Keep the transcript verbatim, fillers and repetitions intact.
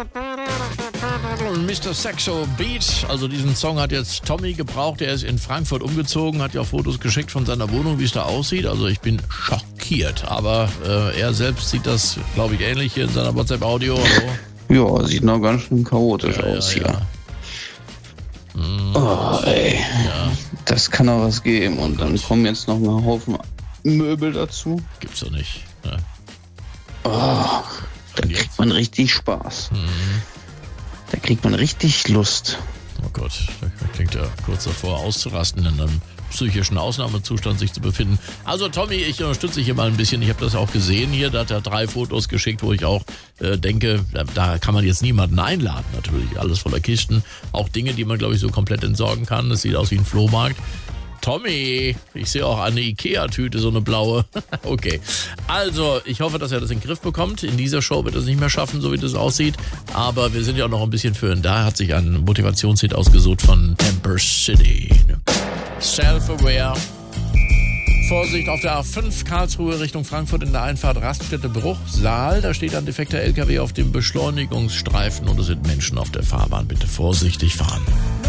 Mister Saxo Beat, also diesen Song hat jetzt Tommy gebraucht, er ist in Frankfurt umgezogen, hat ja Fotos geschickt von seiner Wohnung, wie es da aussieht, also ich bin schockiert, aber äh, er selbst sieht das, glaube ich, ähnlich hier in seiner WhatsApp-Audio. Also. Ja, sieht noch ganz schön chaotisch ja, aus ja, hier. Ja. Mm, oh, ey, ja. Das kann doch was geben und dann kommen jetzt noch ein Haufen Möbel dazu. Gibt's doch nicht. Ne? Oh, da kriegt man richtig Spaß. Mhm. Da kriegt man richtig Lust. Oh Gott, da klingt ja kurz davor auszurasten, in einem psychischen Ausnahmezustand sich zu befinden. Also Tommy, ich unterstütze dich hier mal ein bisschen. Ich habe das auch gesehen hier, da hat er drei Fotos geschickt, wo ich auch äh, denke, da, da kann man jetzt niemanden einladen natürlich. Alles voller Kisten, auch Dinge, die man glaube ich so komplett entsorgen kann. Das sieht aus wie ein Flohmarkt. Tommy, ich sehe auch eine Ikea-Tüte, so eine blaue. Okay, also ich hoffe, dass er das in den Griff bekommt. In dieser Show wird er es nicht mehr schaffen, so wie das aussieht. Aber wir sind ja auch noch ein bisschen für ihn da. Hat sich ein Motivationshit ausgesucht von Temper City. Self-aware. Vorsicht auf der A fünf Karlsruhe Richtung Frankfurt in der Einfahrt Raststätte Bruchsal. Da steht ein defekter L K W auf dem Beschleunigungsstreifen und es sind Menschen auf der Fahrbahn. Bitte vorsichtig fahren.